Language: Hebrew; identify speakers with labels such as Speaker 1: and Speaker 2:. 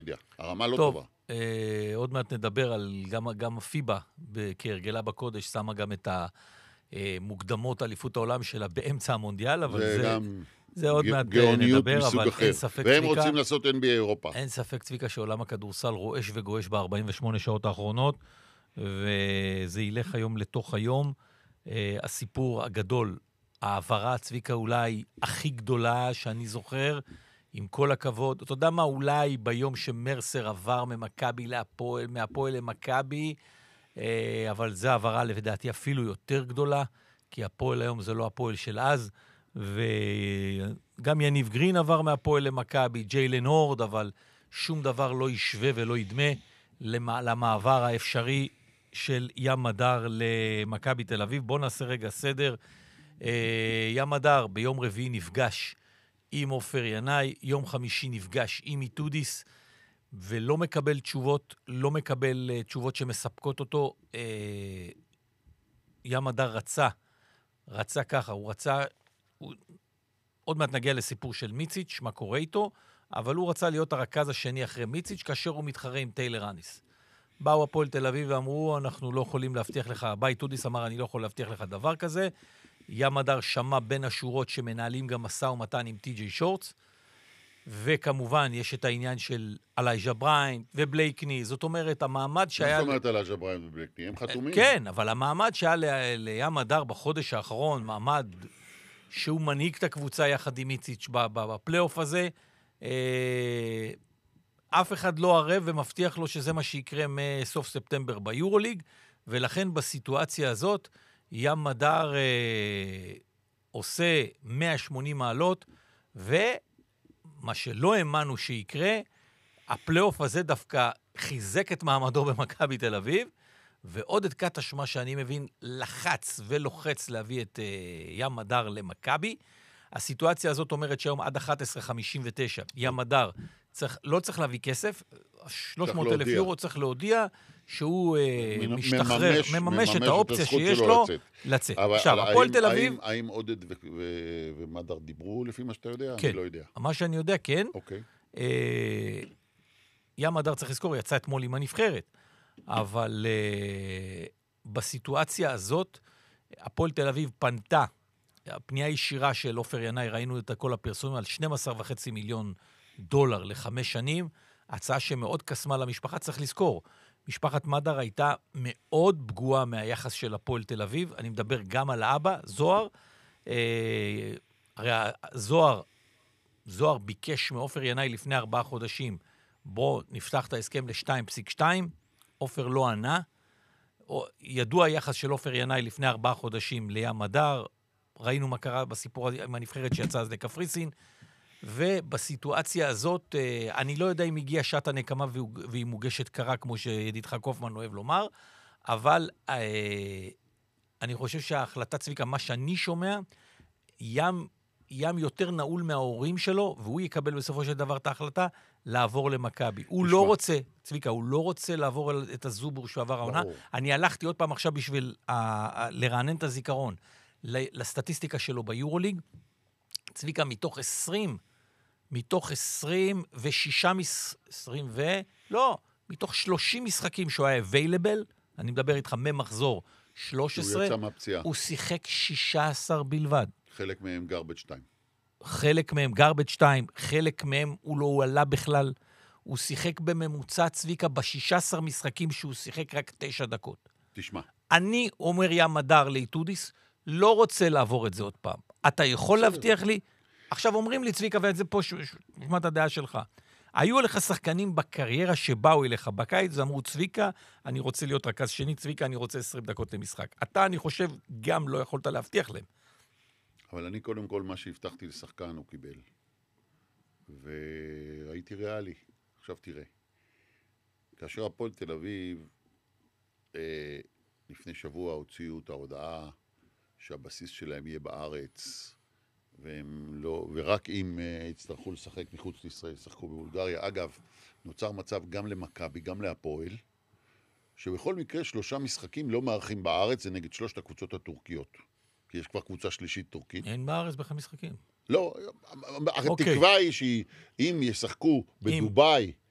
Speaker 1: הרמה לא
Speaker 2: טוב,
Speaker 1: טובה.
Speaker 2: עוד מעט נדבר על גם הפיבה, כהרגלה בקודש, שמה גם את המוקדמות אליפות העולם שלה באמצע המונדיאל, אבל
Speaker 1: זה גם
Speaker 2: זה עוד מעט
Speaker 1: גאוניות
Speaker 2: נדבר,
Speaker 1: מסוג
Speaker 2: אבל
Speaker 1: אחר.
Speaker 2: אין ספק,
Speaker 1: והם
Speaker 2: צביקה,
Speaker 1: רוצים לעשות NBA אירופה.
Speaker 2: אין ספק, צביקה, שעולם הכדורסל רועש וגועש ב-48 שעות האחרונות, וזה ילך היום לתוך היום. הסיפור הגדול, העברה, צביקה, אולי הכי גדולה שאני זוכר, עם כל הכבוד. אתה יודע מה, אולי ביום שמרסר עבר ממכבי להפועל, מהפועל למכבי, אבל זה העברה לדעתי אפילו יותר גדולה, כי הפועל היום זה לא הפועל של אז, וגם יניב גרין עבר מהפועל למכבי, ג'יילן הורד, אבל שום דבר לא ישווה ולא ידמה למעבר האפשרי של ים מדר למכבי תל אביב. בואו נעשה רגע סדר. ים מדר ביום רביעי נפגש עם עופר ינאי, יום חמישי נפגש עם איתודיס, ולא מקבל תשובות, לא מקבל תשובות שמספקות אותו. ים מדר רצה ככה, עוד מעט נגיע לסיפור של מיציץ', מה קורה איתו, אבל הוא רצה להיות הרכז השני אחרי מיציץ', כאשר הוא מתחרה עם טיילר אניס. באו הפועל תל אביב ואמרו, אנחנו לא יכולים להבטיח לך, איתודיס אמר, אני לא יכול להבטיח לך דבר כזה. ים מדר שמע בין השורות שמנהלים גם משא ומתן עם טי.ג'יי שורטס, וכמובן יש את העניין של אלייג'ה בריין ובלייקני, זאת אומרת, המעמד שהיה...
Speaker 1: זאת אומרת אלייג'ה בריין ובלייקני, הם חתומים?
Speaker 2: כן, אבל המעמד שהיה לים מדר בחודש האחרון, מעמד שהוא מנהיג את הקבוצה יחד עם איציץ' בפלייאוף הזה, אף אחד לא ערב ומבטיח לו שזה מה שיקרה מסוף ספטמבר ביורוליג, ולכן בסיטואציה הזאת, ים מדר עושה 180 מעלות, ומה שלא האמנו שיקרה, הפלייאוף הזה דווקא חיזק את מעמדו במכבי תל אביב, ועוד את קטש, מה שאני מבין, לחץ ולוחץ להביא את ים מדר למכבי. הסיטואציה הזאת אומרת שהיום עד 11:59, ים מדר לא צריך להביא כסף, 300,000 יורו צריך להודיע שהוא משתחרר, מממש את האופציה שיש לו לצאת. עכשיו, הפועל תל אביב...
Speaker 1: האם עודד ומדר דיברו לפי מה שאתה יודע?
Speaker 2: כן.
Speaker 1: אני לא יודע.
Speaker 2: מה שאני יודע, כן.
Speaker 1: אוקיי.
Speaker 2: ים מדר צריך לזכור, יצא אתמול עם הנבחרת. אבל בסיטואציה הזאת, הפועל תל אביב פנתה, הפנייה ישירה של עופר ינאי, ראינו את כל הפרסומים על 12.5 מיליון דולר ל5 שנים, הצעה שמאוד קסמה למשפחה, צריך לזכור, משפחת מדר הייתה מאוד פגועה מהיחס של הפועל תל אביב, אני מדבר גם על האבא, זוהר, הרי זוהר ביקש מעופר ינאי לפני 4 חודשים, בוא נפתח את ההסכם ל-2.2, עופר לא ענה, ידוע היחס של עופר ינאי לפני 4 חודשים לים מדר, ראינו מה קרה בסיפור עם הנבחרת שיצא אז לקפריסין, ובסיטואציה הזאת, אני לא יודע אם הגיעה שעת הנקמה והיא מוגשת קרה, כמו שידידך קופמן אוהב לומר, אבל אני חושב שההחלטה, צביקה, מה שאני שומע, ים יותר נעול מההורים שלו, והוא יקבל בסופו של דבר את ההחלטה לעבור למכבי. הוא לא רוצה, צביקה, הוא לא רוצה לעבור את הזובור שעבר העונה. אני הלכתי עוד פעם עכשיו בשביל לרענן את הזיכרון לסטטיסטיקה שלו ביורוליג. צביקה, מתוך 30 משחקים שהוא היה available, אני מדבר איתך ממחזור 13, הוא שיחק 16 בלבד.
Speaker 1: חלק מהם גרבג' 2.
Speaker 2: חלק מהם הוא לא עלה בכלל. הוא שיחק בממוצע, צביקה, ב16 משחקים שהוא שיחק רק 9 דקות.
Speaker 1: תשמע.
Speaker 2: אני אומר ים מדר לאיתודיס, לא רוצה לעבור את זה עוד פעם. אתה יכול להבטיח לי? עכשיו אומרים לי, צביקה, ואת זה פה, נשמע את הדעה שלך. היו לך שחקנים בקריירה שבאו אליך בקיץ, ואמרו, צביקה, אני רוצה להיות רכז שני, צביקה, אני רוצה 20 דקות למשחק. אתה, אני חושב, גם לא יכולת להבטיח להם.
Speaker 1: אבל אני קודם כל, מה שהבטחתי לשחקן הוא קיבל. והייתי ריאלי. עכשיו תראה. כאשר הפועל תל אביב, לפני שבוע הוציאו את ההודעה שהבסיס שלהם יהיה בארץ, ורק אם יצטרכו לשחק מחוץ לישראל, ישחקו בבולגריה. אגב, נוצר מצב גם למכבי, גם להפועל, שבכל מקרה 3 משחקים לא מארחים בארץ, זה נגד 3 הקבוצות הטורקיות. כי יש כבר קבוצה שלישית טורקית.
Speaker 2: אין בארץ בכלל משחקים.
Speaker 1: לא, התקווה היא שאם ישחקו בדוביי